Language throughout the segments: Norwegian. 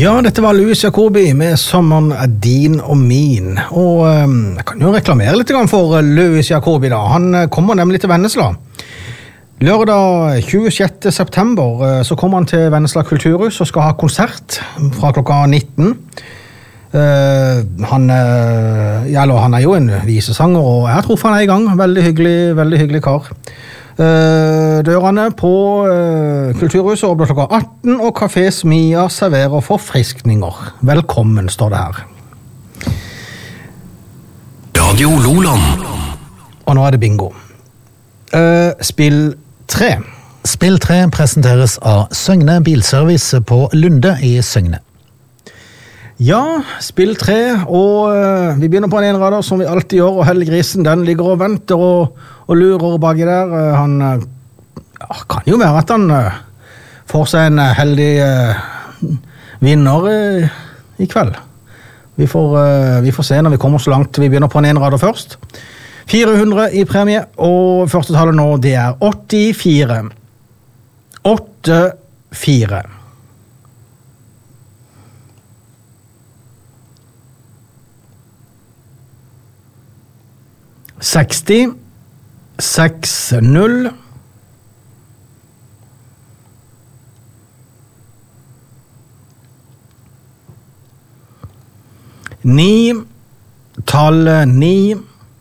Ja, dette var Louis Jacobi med Sommeren er din og min. Og jeg kan jo reklamere litt for Louis Jacobi da. Han kommer nemlig til Vennesla. Lørdag 26. september så kommer han til Vennesla Kulturhus og skal ha konsert fra klokka 19. Han er jo en visesanger, og jeg tror han er i gang. Veldig hyggelig kar. Dørene på Kulturhuset åpner klokka 18, og Café Smia serverer forfriskninger. Velkommen, står det her. Radio Loland. Og nå er det bingo. Spill 3. Spill 3 presenteres av Søgne Bilservice på Lunde i Søgne. Ja, spill 3, og vi begynner på en enrader som vi alltid gjør, og Hellegrisen, den ligger og venter og lurer baki der. Han kan jo være at han får seg en heldig vinner i kveld. Vi får se når vi kommer så langt. Vi begynner på en enrader først. 400 i premie, og første tallet nå, det er 84. 84. 60, 60, 9, tallet 9,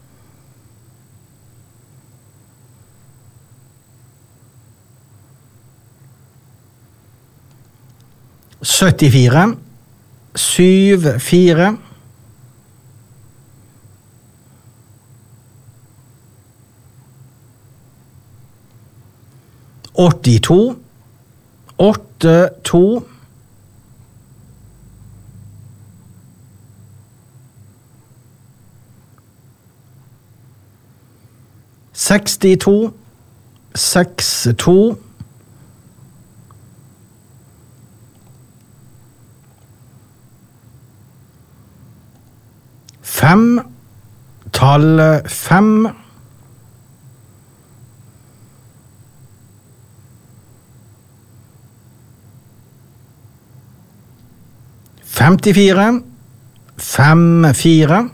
74, 74, 82, 82, 62, 62, 5, tallet 5, 54, 54,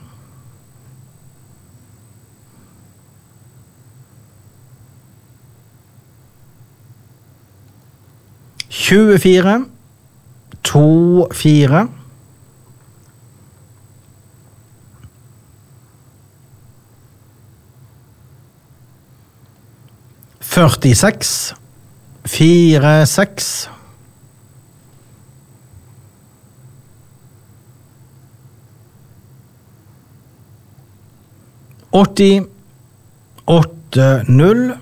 24, 24, 46, 46, 80, 80,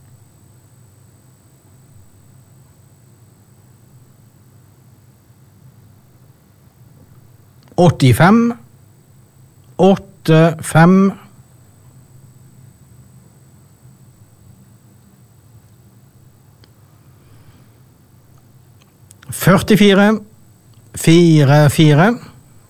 85, 85, 44, 44,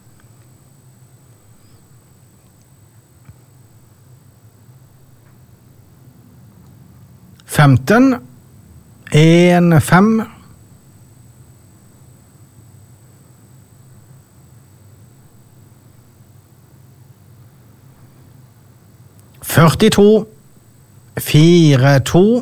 15, 1, 5, 42, 4, 2,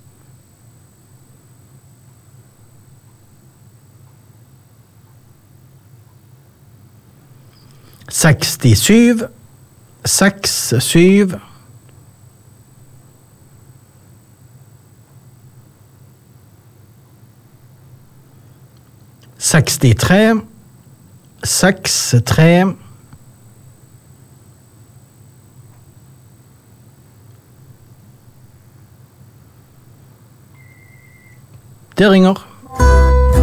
67, 6, 7, 63, 6, 3, 'Det ringer'.